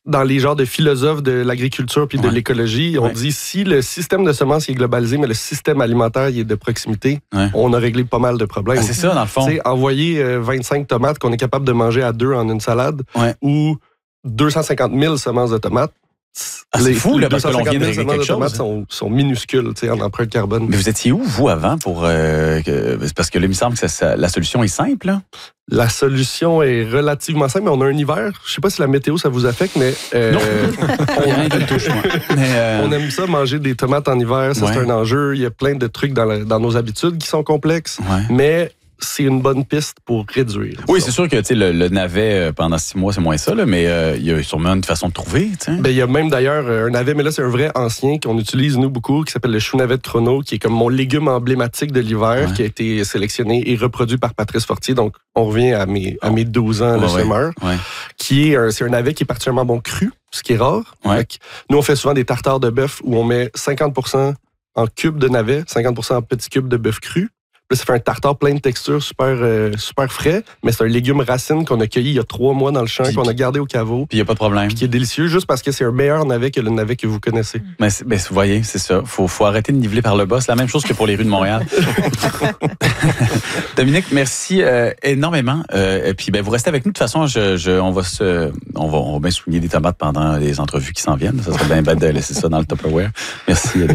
dans les genres de philosophes de l'agriculture puis de l'écologie, on dit si le système de semences est globalisé, mais le système alimentaire il est de proximité, on a réglé pas mal de problèmes. C'est ça, dans le fond. Envoyer 25 tomates qu'on est capable de manger à 2 en une salade ou 250 000 semences de tomates. C'est fou, là, parce que l'on vient de régler quelque chose. Les tomates sont minuscules en empreinte carbone. Mais vous étiez où, vous, avant? Parce que là, il me semble que la solution est simple. Là. La solution est relativement simple, mais on a un hiver. Je ne sais pas si la météo, ça vous affecte, mais... non, rien qui me touche, moi. On aime ça, manger des tomates en hiver. Ça, c'est un enjeu. Il y a plein de trucs dans nos habitudes qui sont complexes. Mais... c'est une bonne piste pour réduire. Oui, c'est sûr que le navet, pendant 6 mois, c'est moins ça, là, mais il y a sûrement une façon de trouver. Il y a même d'ailleurs un navet, mais là, c'est un vrai ancien qu'on utilise, nous, beaucoup, qui s'appelle le chou-navet de Trono, qui est comme mon légume emblématique de l'hiver, qui a été sélectionné et reproduit par Patrice Fortier. Donc, on revient à mes 12 ans de semeur, c'est un navet qui est particulièrement bon cru, ce qui est rare. Nous, on fait souvent des tartares de bœuf où on met 50% en cubes de navet, 50% en petits cubes de bœuf cru. Là, ça fait un tartare plein de textures, super frais, mais c'est un légume racine qu'on a cueilli il y a 3 mois dans le champ, qu'on a gardé au caveau. Puis il n'y a pas de problème. Puis qui est délicieux juste parce que c'est un meilleur navet que le navet que vous connaissez. Mais vous voyez, c'est ça. Faut arrêter de niveler par le bas. C'est la même chose que pour les rues de Montréal. Dominique, merci énormément. Et puis vous restez avec nous. De toute façon, on va bien souligner des tomates pendant les entrevues qui s'en viennent. Ça serait bien bête de laisser ça dans le Tupperware. Merci.